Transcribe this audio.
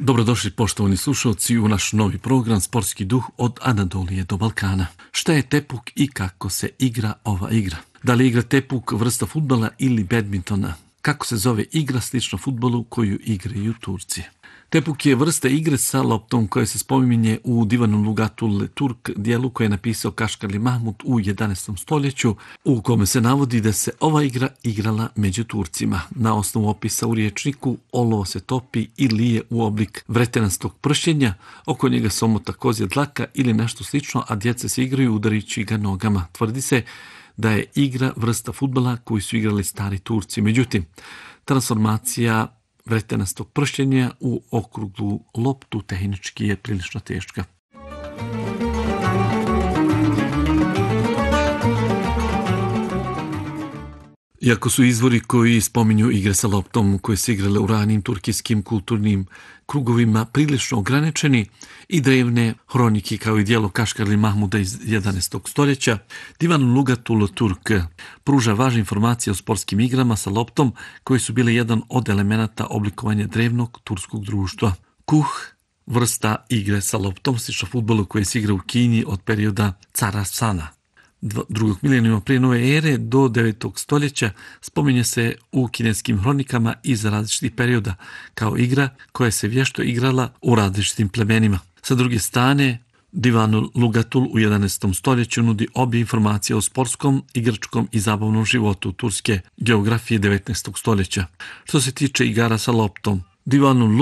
Dobrodošli poštovani slušalci u naš novi program Sportski duh od Anadolije do Balkana. Šta je tepuk i kako se igra ova igra? Da li igra tepuk vrsta fudbala ili badmintona? Kako se zove igra slično fudbalu koju igraju Turci? Tepuk je vrsta igre sa loptom koja se spominje u Divanu Lugatul Turk dijelu koje je napisao Kašgarli Mahmud u 11. stoljeću, u kome se navodi da se ova igra igrala među Turcima. Na osnovu opisa u riječniku, olovo se topi i lije u oblik vretenastog pršenja, oko njega se omota kozja dlaka ili nešto slično, a djeca se igraju udarići ga nogama. Tvrdi se da je igra vrsta fudbala koju su igrali stari Turci. Međutim, transformacija vretenastog pršenja u okruglu loptu tehnički je prilično teška. Iako su izvori koji spominju igre sa loptom koje se igrale u ranim turkijskim kulturnim krugovima prilično ograničeni, i drevne hronike kao i dijelo Kašgarli Mahmuda iz 11. stoljeća, Divan Lugatul Turk pruža važne informacije o sportskim igrama sa loptom koji su bile jedan od elemenata oblikovanja drevnog turskog društva. Kuh, vrsta igre sa loptom, slično fudbalu koji se igra u Kini od perioda cara Sana. Drugog milenijuma prije nove ere do 9. stoljeća spominje se u kineskim hronikama iz različitih perioda kao igra koja se vješto igrala u različitim plemenima. Sa druge strane, Divan Lugatul u 11. stoljeću nudi obje informacije o sportskom, igračkom i zabavnom životu turske geografije 19. stoljeća. Što se tiče igara sa loptom, Divan